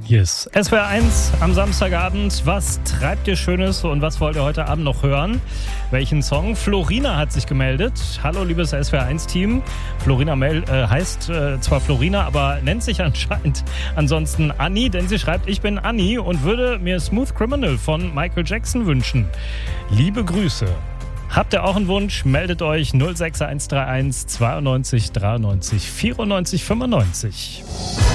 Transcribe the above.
Yes. SWR 1 am Samstagabend. Was treibt ihr Schönes und was wollt ihr heute Abend noch hören? Welchen Song? Florina hat sich gemeldet. Hallo, liebes SWR 1-Team. Florina heißt zwar Florina, aber nennt sich anscheinend ansonsten Anni, denn sie schreibt, ich bin Anni und würde mir Smooth Criminal von Michael Jackson wünschen. Liebe Grüße. Habt ihr auch einen Wunsch? Meldet euch 06131 92 93 94 95.